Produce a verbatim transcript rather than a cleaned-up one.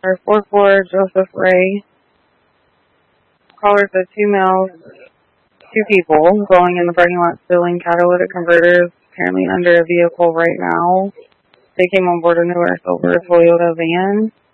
Or four four Joseph Ray. Caller said two males, two people going in the parking lot stealing catalytic converters, apparently under a vehicle right now. They came on board a newer silver Toyota van.